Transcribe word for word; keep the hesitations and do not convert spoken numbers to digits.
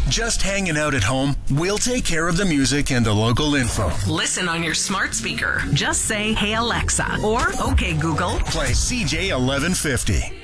Just hanging out at home? We'll take care of the music and the local info. Listen on your smart speaker. Just say, "Hey Alexa," or "Okay Google." Play C J eleven fifty.